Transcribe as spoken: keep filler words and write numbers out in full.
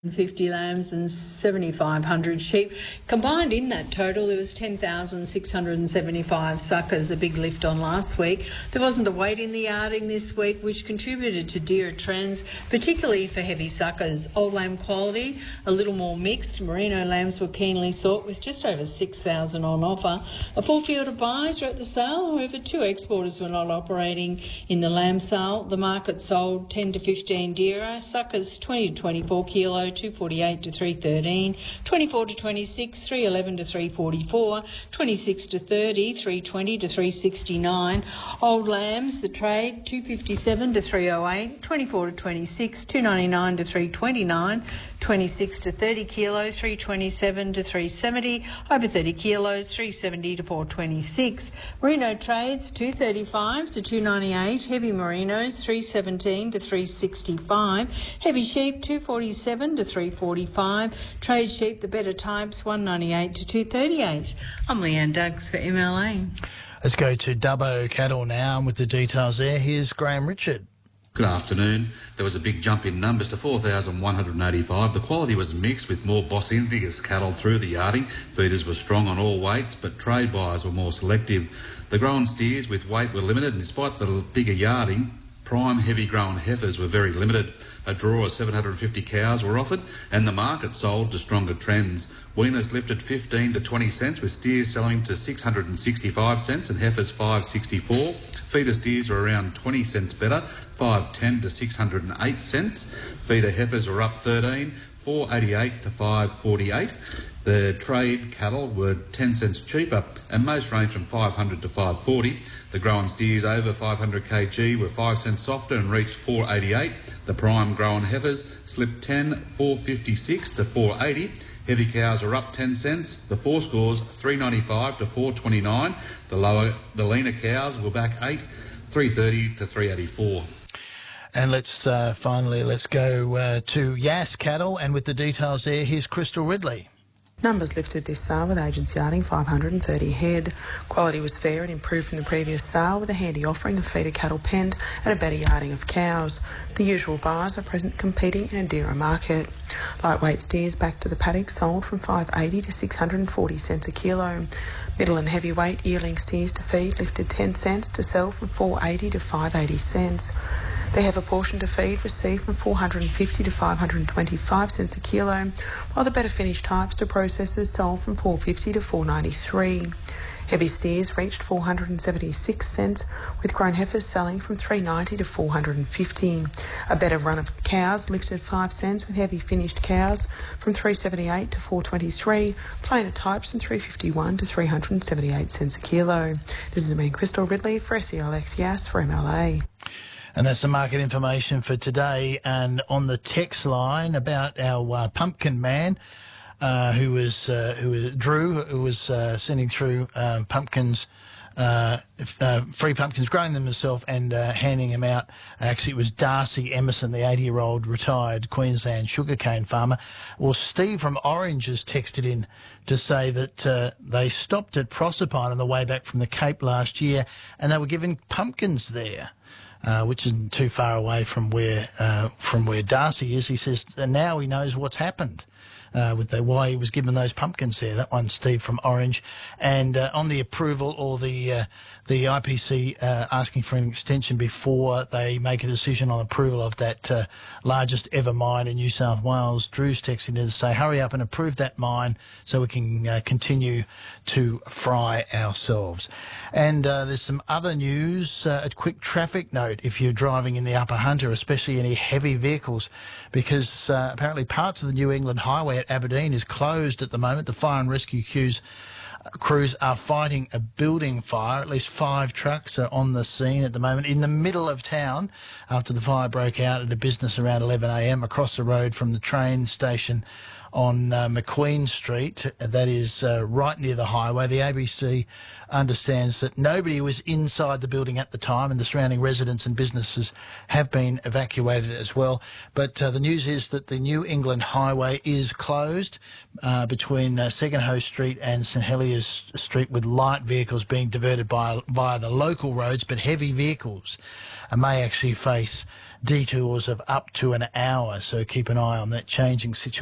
fifty lambs and seventy-five hundred sheep. Combined in that total, there was ten thousand six hundred seventy-five suckers, a big lift on last week. There wasn't the weight in the yarding this week, which contributed to dearer trends, particularly for heavy suckers. Old lamb quality, a little more mixed. Merino lambs were keenly sought, with just over six thousand on offer. A full field of buyers were at the sale. However, two exporters were not operating in the lamb sale. The market sold ten to fifteen dearer. Suckers twenty to twenty-four kilo, two forty-eight to three thirteen, twenty-four to twenty-six, three eleven to three forty-four, twenty-six to thirty, three twenty to three sixty-nine. Old lambs, the trade, two fifty-seven to three oh eight, twenty-four to twenty-six, two ninety-nine to three twenty-nine, twenty-six to thirty kilos, three twenty-seven to three seventy, over thirty kilos, three seventy to four twenty-six. Merino trades, two thirty-five to two ninety-eight, heavy merinos, three seventeen to three sixty-five, heavy sheep, two forty-seven to three forty-five, trade sheep, the better types, one ninety-eight to two thirty-eight. I'm Leanne Duggs for M L A. Let's go to Dubbo Cattle now, and with the details there, here's Graham Richard. Good afternoon. There was a big jump in numbers to four thousand one hundred eighty-five. The quality was mixed, with more Boss Indigus cattle through the yarding. Feeders were strong on all weights, but trade buyers were more selective. The grown steers with weight were limited, and despite the bigger yarding, prime heavy grown heifers were very limited. A draw of seven hundred fifty cows were offered, and the market sold to stronger trends. Weaners lifted fifteen to twenty cents, with steers selling to six hundred sixty-five cents and heifers five sixty-four. Feeder steers were around twenty cents better, five ten to six hundred eight cents. Feeder heifers were up thirteen, four eighty-eight to five forty-eight. The trade cattle were ten cents cheaper, and most range from five hundred to five forty. The grown steers over five hundred kilograms were five cents softer and reached four eighty-eight. The prime grown heifers slipped ten, four fifty-six to four eighty. Heavy cows are up ten cents. The four scores three ninety-five to four twenty-nine. The lower, the leaner cows were back eight, three thirty to three eighty-four. And let's uh, finally let's go uh, to Yass Cattle, and with the details there, here's Crystal Ridley. Numbers lifted this sale with agents yarding five hundred thirty head. Quality was fair and improved from the previous sale, with a handy offering of feeder cattle penned and a better yarding of cows. The usual buyers are present competing in a dearer market. Lightweight steers back to the paddock sold from five eighty to six hundred forty cents a kilo. Middle and heavyweight yearling steers to feed lifted ten cents to sell from four eighty to five eighty cents. They have a portion to feed received from four hundred fifty to five hundred twenty-five cents a kilo, while the better finished types to processors sold from four fifty to four ninety-three. Heavy steers reached four hundred seventy-six cents, with grown heifers selling from three ninety to four hundred fifty. A better run of cows lifted five cents, with heavy finished cows from three seventy-eight to four twenty-three, plainer types from three fifty-one to three hundred seventy-eight cents a kilo. This is me, Crystal Ridley, for S E L X Yass for M L A. And that's the market information for today. And on the text line about our uh, pumpkin man, uh, who was uh, who was Drew, who was uh, sending through um, pumpkins, uh, uh, free pumpkins, growing them himself and uh, handing them out. Actually, it was Darcy Emerson, the eighty-year-old retired Queensland sugarcane farmer. Well, Steve from Orange has texted in to say that uh, they stopped at Proserpine on the way back from the Cape last year, and they were given pumpkins there. Uh, which isn't too far away from where uh, from where Darcy is. He says and now he knows what's happened uh, with the, why he was given those pumpkins there. That one, Steve from Orange. And uh, on the approval or the uh, the I P C uh, asking for an extension before they make a decision on approval of that uh, largest ever mine in New South Wales, Drew's texting in to say, hurry up and approve that mine so we can uh, continue to fry ourselves. And uh, there's some other news, uh, a quick traffic note if you're driving in the Upper Hunter, especially any heavy vehicles, because uh, apparently parts of the New England Highway at Aberdeen is closed at the moment. The fire and rescue queues crews are fighting a building fire. At least five trucks are on the scene at the moment in the middle of town after the fire broke out at a business around eleven a m across the road from the train station on uh, McQueen Street. That is uh, right near the highway. The A B C understands that nobody was inside the building at the time, and the surrounding residents and businesses have been evacuated as well. But uh, the news is that the New England Highway is closed uh, between uh, Segenhoe Street and St Heliers Street, with light vehicles being diverted by, via the local roads, but heavy vehicles uh, may actually face detours of up to an hour. So keep an eye on that changing situation.